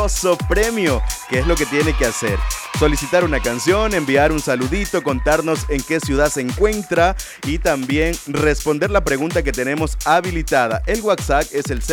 fabuloso premio. ¿Qué es lo que tiene que hacer? Solicitar una canción, enviar un saludito, contarnos en qué ciudad se encuentra y también responder la pregunta que tenemos habilitada. El WhatsApp es el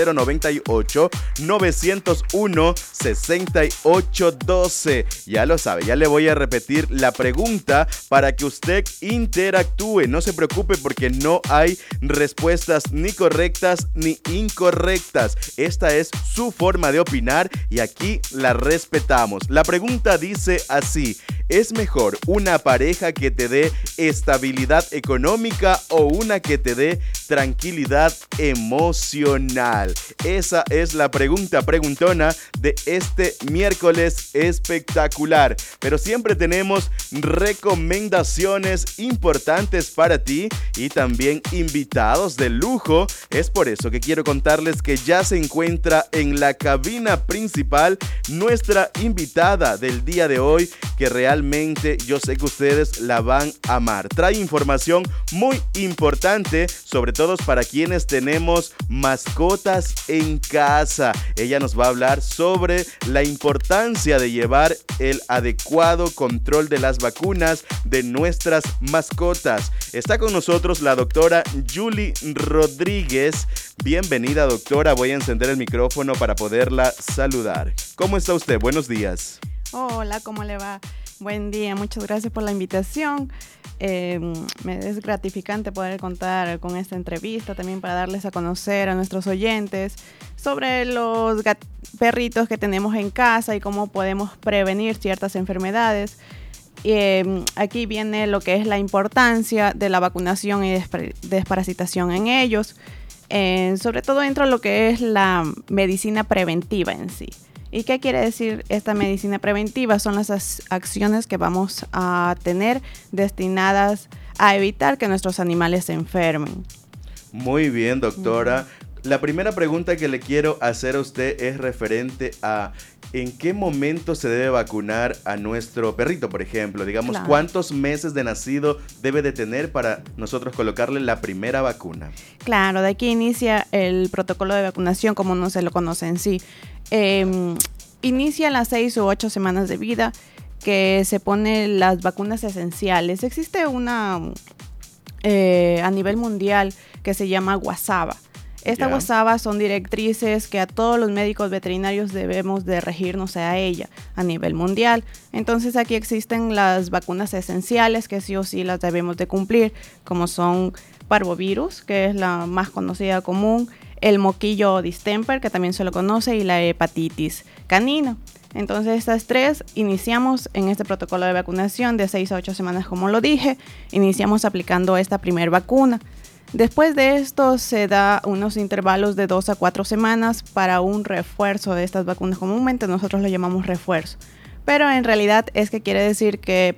098-901-6812. Ya lo sabe, ya le voy a repetir la pregunta para que usted interactúe. No se preocupe porque no hay respuestas ni correctas ni incorrectas. Esta es su forma de opinar y aquí la respetamos. La pregunta dice así: ¿es mejor una pareja que te dé estabilidad económica o una que te dé tranquilidad emocional? Esa es la pregunta preguntona de este miércoles espectacular. Pero siempre tenemos recomendaciones importantes para ti y también invitados de lujo. Es por eso que quiero contarles que ya se encuentra en la cabina principal nuestra invitada del día de hoy, que realmente yo sé que ustedes la van a amar. Trae información muy importante, sobre todo para quienes tenemos mascotas en casa. Ella nos va a hablar sobre la importancia de llevar el adecuado control de las vacunas de nuestras mascotas. Está con nosotros la doctora Julie Rodríguez. Bienvenida, doctora. Voy a encender el micrófono para poderla saludar. ¿Cómo está usted? Buenos días. Hola, ¿cómo le va? Buen día, muchas gracias por la invitación. Me es gratificante poder contar con esta entrevista, también para darles a conocer a nuestros oyentes sobre los perritos que tenemos en casa y cómo podemos prevenir ciertas enfermedades. Aquí viene lo que es la importancia de la vacunación y desparasitación en ellos, sobre todo dentro de lo que es la medicina preventiva en sí. ¿Y qué quiere decir esta medicina preventiva? Son las acciones que vamos a tener destinadas a evitar que nuestros animales se enfermen. Muy bien, doctora. La primera pregunta que le quiero hacer a usted es referente a ¿en qué momento se debe vacunar a nuestro perrito, por ejemplo? Digamos, Claro. ¿cuántos meses de nacido debe de tener para nosotros colocarle la primera vacuna? Claro, de aquí inicia el protocolo de vacunación, como no se lo conoce en sí. Inicia a las 6 u 8 semanas de vida, que se ponen las vacunas esenciales. Existe una a nivel mundial que se llama WASAVA. Esta WASAVA son directrices que a todos los médicos veterinarios debemos de regirnos a ella a nivel mundial. Entonces aquí existen las vacunas esenciales que sí o sí las debemos de cumplir, como son parvovirus, que es la más conocida común, el moquillo distemper, que también se lo conoce, y la hepatitis canina. Entonces estas tres iniciamos en este protocolo de vacunación de 6 a 8 semanas, como lo dije, iniciamos aplicando esta primera vacuna. Después de esto se da unos intervalos de 2 a 4 semanas para un refuerzo de estas vacunas. Comúnmente nosotros lo llamamos refuerzo, pero en realidad es que quiere decir que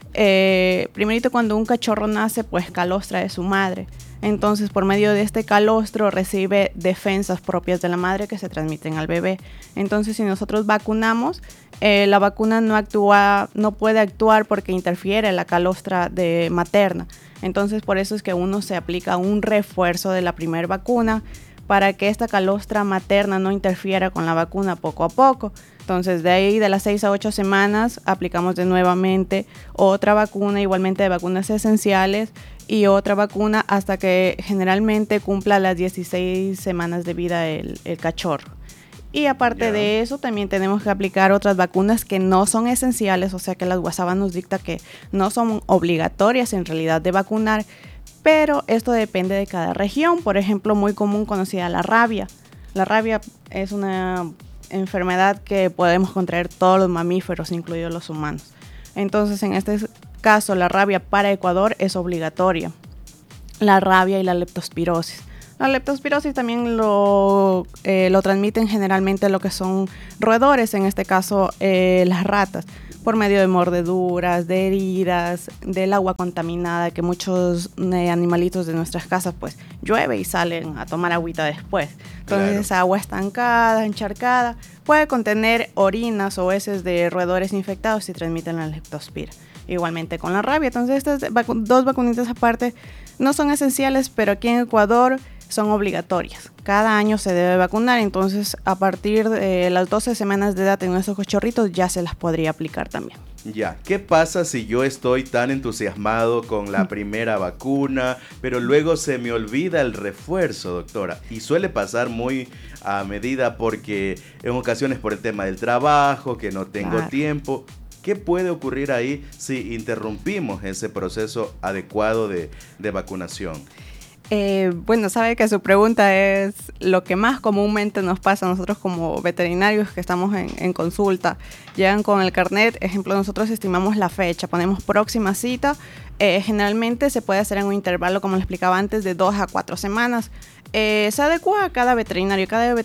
primerito cuando un cachorro nace, pues calostra de su madre. Entonces, por medio de este calostro recibe defensas propias de la madre que se transmiten al bebé. Entonces, si nosotros vacunamos, la vacuna no puede actuar porque interfiere la calostra materna. Entonces, por eso es que uno se aplica un refuerzo de la primera vacuna para que esta calostra materna no interfiera con la vacuna poco a poco. Entonces, de ahí, de las 6 a 8 semanas, aplicamos de nuevamente otra vacuna, igualmente de vacunas esenciales, y otra vacuna hasta que generalmente cumpla las 16 semanas de vida el cachorro. Y aparte de eso, también tenemos que aplicar otras vacunas que no son esenciales, o sea que la WASAVA nos dicta que no son obligatorias en realidad de vacunar, pero esto depende de cada región. Por ejemplo, muy común conocida la rabia. La rabia es una enfermedad que podemos contraer todos los mamíferos, incluidos los humanos. Entonces, en este caso, la rabia para Ecuador es obligatoria. La rabia y la leptospirosis. La leptospirosis también lo transmiten generalmente lo que son roedores, en este caso las ratas, por medio de mordeduras, de heridas, del agua contaminada, que muchos animalitos de nuestras casas pues llueve y salen a tomar agüita después. Entonces esa agua estancada, encharcada, puede contener orinas o heces de roedores infectados y transmiten la leptospira. Igualmente con la rabia. Entonces estas dos vacunitas aparte no son esenciales, pero aquí en Ecuador son obligatorias. Cada año se debe vacunar, entonces a partir de las 12 semanas de edad en nuestros cachorritos ya se las podría aplicar también. Ya, ¿qué pasa si yo estoy tan entusiasmado con la primera vacuna, pero luego se me olvida el refuerzo, doctora? Y suele pasar muy a medida porque en ocasiones por el tema del trabajo, que no tengo tiempo. ¿Qué puede ocurrir ahí si interrumpimos ese proceso adecuado de vacunación? Bueno, sabe que su pregunta es lo que más comúnmente nos pasa a nosotros como veterinarios que estamos en consulta. Llegan con el carnet, ejemplo, nosotros estimamos la fecha, ponemos próxima cita. Generalmente se puede hacer en un intervalo, como le explicaba antes, de 2 a 4 semanas. Se adecua a cada veterinario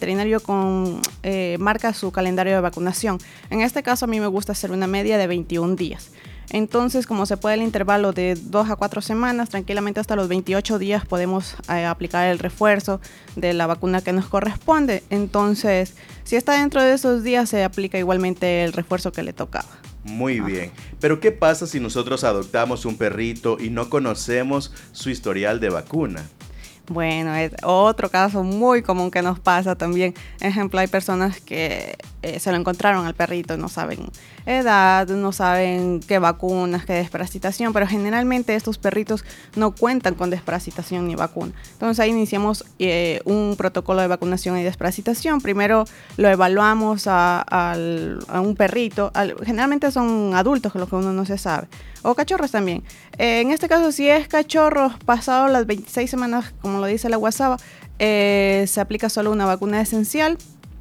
marca su calendario de vacunación. En este caso a mí me gusta hacer una media de 21 días. Entonces, como se puede el intervalo de 2 a 4 semanas, tranquilamente hasta los 28 días podemos aplicar el refuerzo de la vacuna que nos corresponde. Entonces, si está dentro de esos días, se aplica igualmente el refuerzo que le tocaba. Muy bien, pero ¿qué pasa si nosotros adoptamos un perrito y no conocemos su historial de vacuna? Bueno, es otro caso muy común que nos pasa también. Ejemplo, hay personas que se lo encontraron al perrito, no saben edad, no saben qué vacunas, qué desparasitación, pero generalmente estos perritos no cuentan con desparasitación ni vacuna. Entonces ahí iniciamos un protocolo de vacunación y desparasitación. Primero lo evaluamos a un perrito, generalmente son adultos, lo que uno no se sabe, o cachorros también. En este caso, si es cachorro, pasado las 26 semanas, como lo dice la WhatsApp, se aplica solo una vacuna esencial.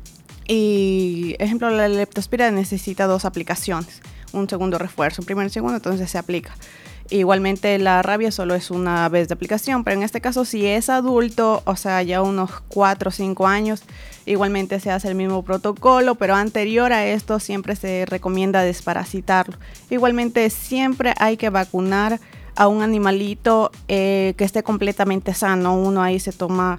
Y, ejemplo, la leptospira necesita 2 aplicaciones, un segundo refuerzo, un primero y segundo, entonces se aplica. Igualmente la rabia solo es una vez de aplicación, pero en este caso si es adulto, o sea, ya unos 4 o 5 años, igualmente se hace el mismo protocolo, pero anterior a esto siempre se recomienda desparasitarlo. Igualmente siempre hay que vacunar a un animalito que esté completamente sano. Uno ahí se toma,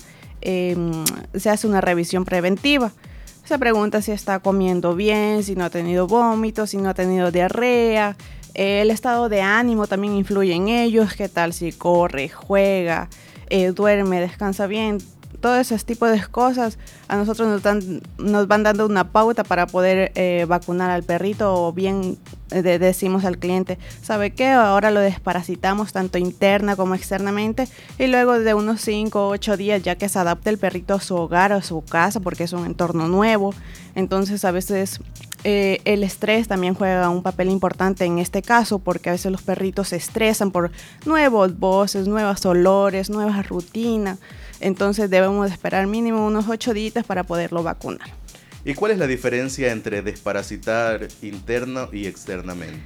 se hace una revisión preventiva. Se pregunta si está comiendo bien, si no ha tenido vómitos, si no ha tenido diarrea. El estado de ánimo también influye en ellos. ¿Qué tal si corre, juega, duerme, descansa bien? Todo ese tipo de cosas a nosotros nos van dando una pauta para poder vacunar al perrito, o bien decimos al cliente, ¿sabe qué? Ahora lo desparasitamos tanto interna como externamente, y luego de unos 5 o 8 días, ya que se adapte el perrito a su hogar o a su casa, porque es un entorno nuevo. Entonces a veces el estrés también juega un papel importante en este caso, porque a veces los perritos se estresan por nuevos voces, nuevos olores, nuevas rutinas. Entonces debemos esperar mínimo unos 8 días para poderlo vacunar. ¿Y cuál es la diferencia entre desparasitar interno y externamente?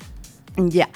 Ya,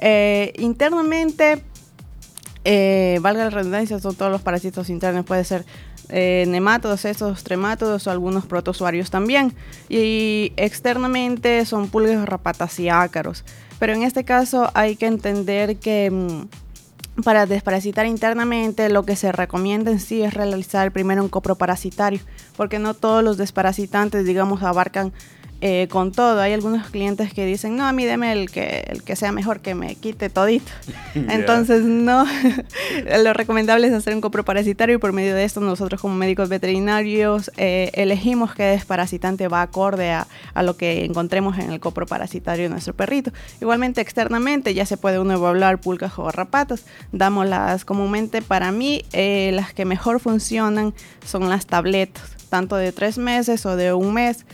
internamente, valga la redundancia, son todos los parásitos internos, puede ser nemátodos, estos tremátodos o algunos protozoarios también. Y externamente son pulgas, garrapatas y ácaros. Pero en este caso hay que entender que para desparasitar internamente, lo que se recomienda en sí es realizar primero un coproparasitario, porque no todos los desparasitantes, digamos, abarcan con todo. Hay algunos clientes que dicen, no, a mí deme el que sea mejor, que me quite todito. Entonces, no, lo recomendable es hacer un coproparasitario, y por medio de esto nosotros como médicos veterinarios elegimos qué desparasitante va acorde a lo que encontremos en el coproparasitario de nuestro perrito. Igualmente externamente ya se puede uno evaluar pulgas o garrapatas. Damos las, comúnmente para mí, las que mejor funcionan son las tabletas, tanto de 3 meses o de 1 mes.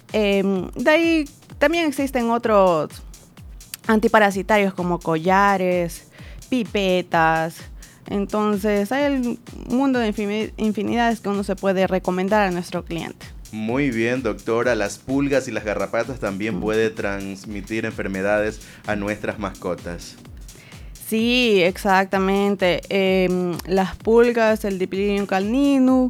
De ahí también existen otros antiparasitarios como collares, pipetas. Entonces hay un mundo de infinidades que uno se puede recomendar a nuestro cliente. Muy bien, doctora. Las pulgas y las garrapatas también pueden transmitir enfermedades a nuestras mascotas. Sí, exactamente. Las pulgas, el Dipilinium caninum,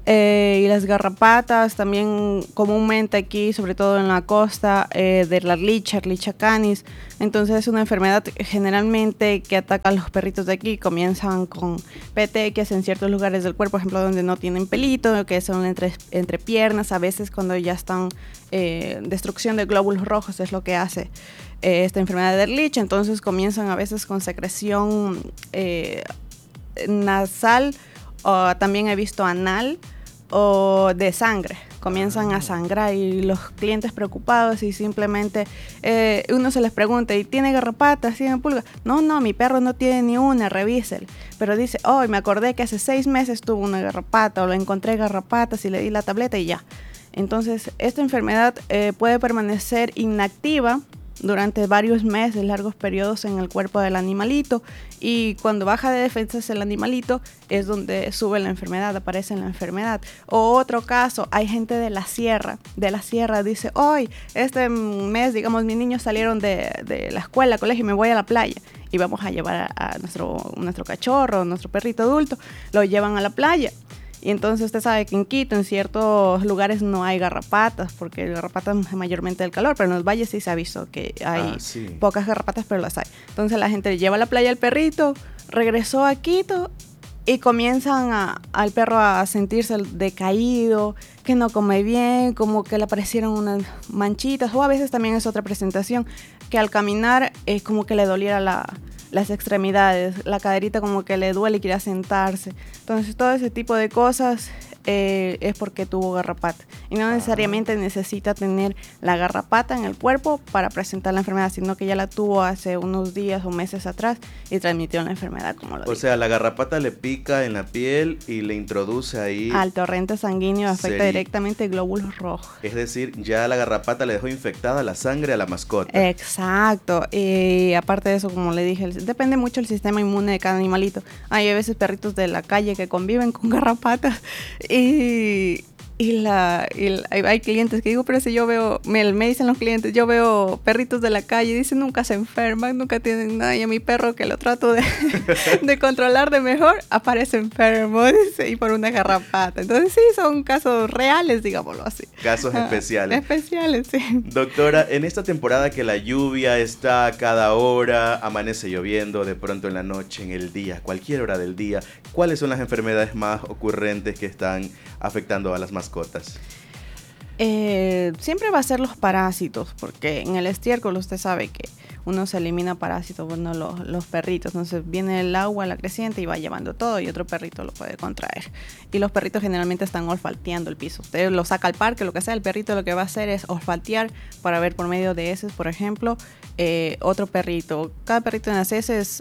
y las garrapatas también comúnmente aquí, sobre todo en la costa, de la Ehrlichia canis. Entonces es una enfermedad generalmente que ataca a los perritos de aquí. Comienzan con petequias en ciertos lugares del cuerpo, por ejemplo, donde no tienen pelito, que son entre piernas. A veces cuando ya están destrucción de glóbulos rojos es lo que hace esta enfermedad de Ehrlichia. Entonces comienzan a veces con secreción nasal o también he visto anal o de sangre. Comienzan a sangrar y los clientes preocupados y simplemente uno se les pregunta, ¿y tiene garrapatas? ¿Tiene pulgas? No, mi perro no tiene ni una, revíselo. Pero dice, me acordé que hace 6 meses tuvo una garrapata o lo encontré garrapatas y le di la tableta y ya. Entonces, esta enfermedad puede permanecer inactiva durante varios meses, largos periodos en el cuerpo del animalito, y cuando baja de defensas el animalito es donde sube la enfermedad, aparece la enfermedad. O otro caso, hay gente de la sierra dice, hoy, este mes, digamos, mis niños salieron de la escuela, colegio, y me voy a la playa, y vamos a llevar a nuestro cachorro, nuestro perrito adulto, lo llevan a la playa. Y entonces usted sabe que en Quito, en ciertos lugares no hay garrapatas, porque garrapatas es mayormente del calor, pero en los valles sí se ha visto que hay pocas garrapatas, pero las hay. Entonces la gente lleva a la playa al perrito, regresó a Quito y comienzan al perro a sentirse decaído, que no come bien, como que le aparecieron unas manchitas, o a veces también es otra presentación, que al caminar es como que le doliera las extremidades, la caderita como que le duele y quiere sentarse. Entonces todo ese tipo de cosas es porque tuvo garrapata. Y no necesariamente necesita tener la garrapata en el cuerpo para presentar la enfermedad, sino que ya la tuvo hace unos días o meses atrás y transmitió la enfermedad, como lo digo. O sea, la garrapata le pica en la piel y le introduce ahí al torrente sanguíneo, afecta directamente glóbulos rojos. Es decir, ya la garrapata le dejó infectada la sangre a la mascota. Exacto. Y aparte de eso, como le dije, depende mucho del sistema inmune de cada animalito. Hay a veces perritos de la calle que conviven con garrapatas y hay clientes que digo, pero si yo veo, me dicen los clientes, yo veo perritos de la calle, dicen nunca se enferman, nunca tienen nada, y a mi perro que lo trato de controlar de mejor, aparece enfermo, dice, y por una garrapata. Entonces sí, son casos reales, digámoslo así. Casos especiales. Especiales, sí. Doctora, en esta temporada que la lluvia está a cada hora, amanece lloviendo, de pronto en la noche, en el día, cualquier hora del día, ¿cuáles son las enfermedades más ocurrentes que están afectando a las mascotas? Siempre va a ser los parásitos, porque en el estiércol usted sabe que uno se elimina parásitos, bueno, los perritos, entonces viene el agua, la creciente y va llevando todo y otro perrito lo puede contraer. Y los perritos generalmente están olfateando el piso. Usted lo saca al parque, lo que sea, el perrito lo que va a hacer es olfatear para ver por medio de heces, por ejemplo, otro perrito. Cada perrito en las heces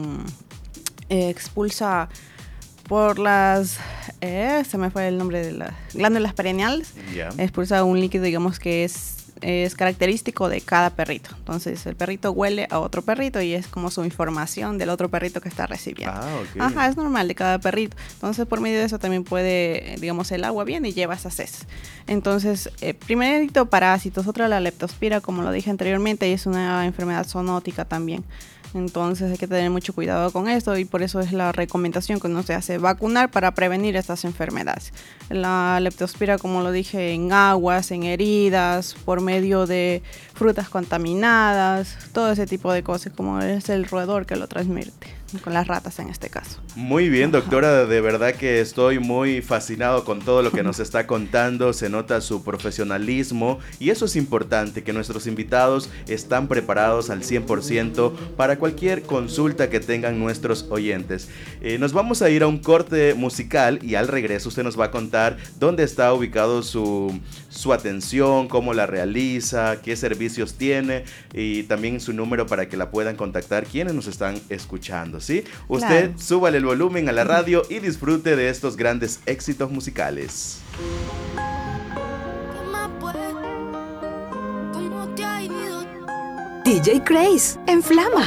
expulsa por se me fue el nombre de las glándulas perineales, expulsa un líquido, digamos, que es característico de cada perrito. Entonces el perrito huele a otro perrito y es como su información del otro perrito que está recibiendo. Es normal de cada perrito. Entonces por medio de eso también puede, digamos, el agua viene y lleva esas heces. Entonces, primerito parásitos, otra la leptospira, como lo dije anteriormente, y es una enfermedad zoonótica también. Entonces hay que tener mucho cuidado con esto y por eso es la recomendación que uno se hace vacunar para prevenir estas enfermedades. La leptospira, como lo dije, en aguas, en heridas, por medio de frutas contaminadas, todo ese tipo de cosas, como es el roedor que lo transmite, con las ratas en este caso. Muy bien, doctora, de verdad que estoy muy fascinado con todo lo que nos está contando, se nota su profesionalismo y eso es importante, que nuestros invitados están preparados al 100% para cualquier consulta que tengan nuestros oyentes. Nos vamos a ir a un corte musical y al regreso usted nos va a contar dónde está ubicado su atención, cómo la realiza, qué servicios tiene y también su número para que la puedan contactar quienes nos están escuchando, ¿sí? Usted súbale el volumen a la radio y disfrute de estos grandes éxitos musicales. DJ Craze en Flama.